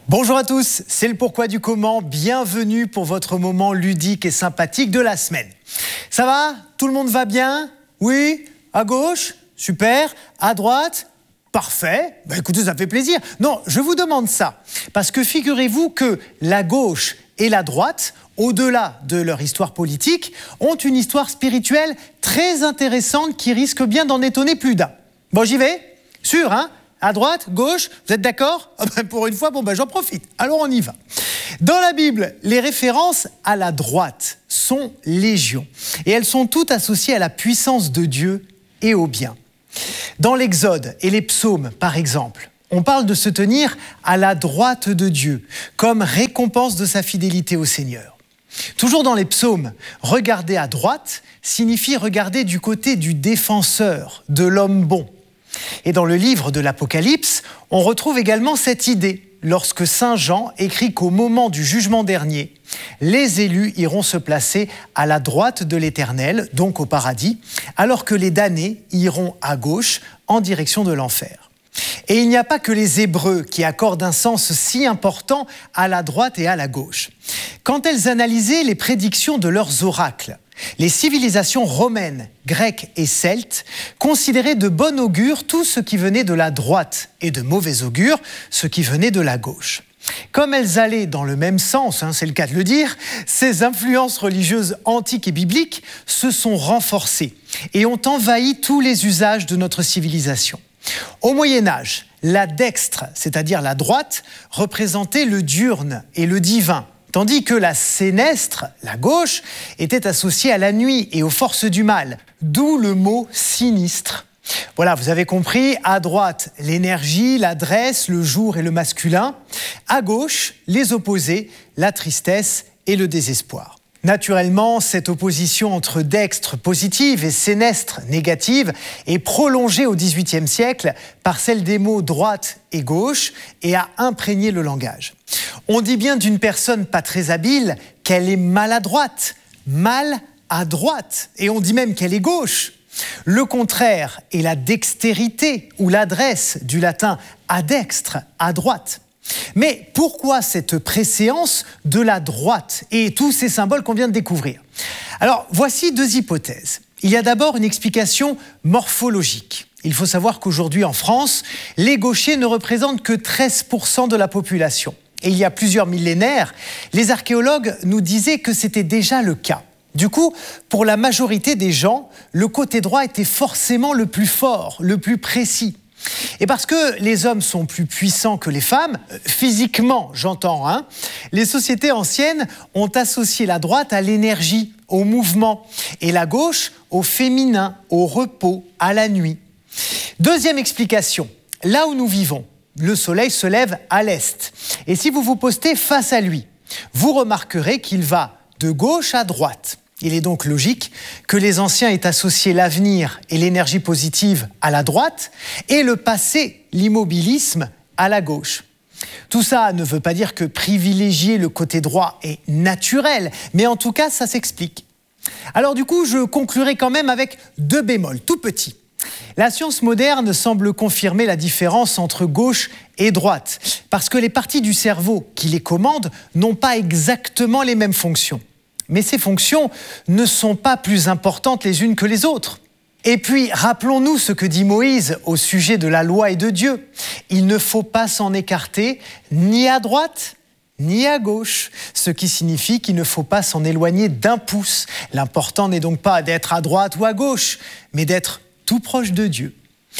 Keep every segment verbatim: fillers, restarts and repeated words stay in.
Bonjour à tous, c'est le pourquoi du comment. Bienvenue pour votre moment ludique et sympathique de la semaine. Ça va? Tout le monde va bien? Oui? À gauche? Super. À droite? Parfait. Ben écoutez, ça fait plaisir. Non, je vous demande ça parce que figurez-vous que la gauche et la droite, au-delà de leur histoire politique, ont une histoire spirituelle très intéressante qui risque bien d'en étonner plus d'un. Bon, j'y vais? Sûr, hein? À droite, gauche, vous êtes d'accord? Ah ben pour une fois, bon ben j'en profite. Alors on y va. Dans la Bible, les références à la droite sont légion. Et elles sont toutes associées à la puissance de Dieu et au bien. Dans l'Exode et les psaumes, par exemple, on parle de se tenir à la droite de Dieu, comme récompense de sa fidélité au Seigneur. Toujours dans les psaumes, regarder à droite signifie regarder du côté du défenseur, de l'homme bon. Et dans le livre de l'Apocalypse, on retrouve également cette idée lorsque Saint Jean écrit qu'au moment du jugement dernier, les élus iront se placer à la droite de l'Éternel, donc au paradis, alors que les damnés iront à gauche en direction de l'enfer. Et il n'y a pas que les Hébreux qui accordent un sens si important à la droite et à la gauche. Quand elles analysaient les prédictions de leurs oracles, les civilisations romaines, grecques et celtes considéraient de bon augure tout ce qui venait de la droite et de mauvais augure ce qui venait de la gauche. Comme elles allaient dans le même sens, hein, c'est le cas de le dire, ces influences religieuses antiques et bibliques se sont renforcées et ont envahi tous les usages de notre civilisation. Au Moyen-Âge, la dextre, c'est-à-dire la droite, représentait le diurne et le divin, tandis que la sénestre, la gauche, était associée à la nuit et aux forces du mal, d'où le mot sinistre. Voilà, vous avez compris, à droite, l'énergie, l'adresse, le jour et le masculin. À gauche, les opposés, la tristesse et le désespoir. Naturellement, cette opposition entre dextre positive et sénestre négative est prolongée au dix-huitième siècle par celle des mots droite et gauche et a imprégné le langage. On dit bien d'une personne pas très habile qu'elle est maladroite, mal à droite, et on dit même qu'elle est gauche. Le contraire est la dextérité ou l'adresse du latin adextre, à droite. Mais pourquoi cette préséance de la droite et tous ces symboles qu'on vient de découvrir? Alors, voici deux hypothèses. Il y a d'abord une explication morphologique. Il faut savoir qu'aujourd'hui en France, les gauchers ne représentent que treize pour cent de la population. Et il y a plusieurs millénaires, les archéologues nous disaient que c'était déjà le cas. Du coup, pour la majorité des gens, le côté droit était forcément le plus fort, le plus précis. Et parce que les hommes sont plus puissants que les femmes, physiquement j'entends, hein, les sociétés anciennes ont associé la droite à l'énergie, au mouvement, et la gauche au féminin, au repos, à la nuit. Deuxième explication, là où nous vivons, le soleil se lève à l'est. Et si vous vous postez face à lui, vous remarquerez qu'il va de gauche à droite. Il est donc logique que les anciens aient associé l'avenir et l'énergie positive à la droite et le passé, l'immobilisme, à la gauche. Tout ça ne veut pas dire que privilégier le côté droit est naturel, mais en tout cas, ça s'explique. Alors du coup, je conclurai quand même avec deux bémols, tout petits. La science moderne semble confirmer la différence entre gauche et droite, parce que les parties du cerveau qui les commandent n'ont pas exactement les mêmes fonctions. Mais ces fonctions ne sont pas plus importantes les unes que les autres. Et puis, rappelons-nous ce que dit Moïse au sujet de la loi et de Dieu. Il ne faut pas s'en écarter ni à droite, ni à gauche, ce qui signifie qu'il ne faut pas s'en éloigner d'un pouce. L'important n'est donc pas d'être à droite ou à gauche, mais d'être tout proche de Dieu.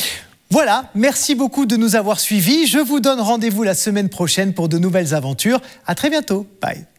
Voilà, merci beaucoup de nous avoir suivis. Je vous donne rendez-vous la semaine prochaine pour de nouvelles aventures. À très bientôt. Bye.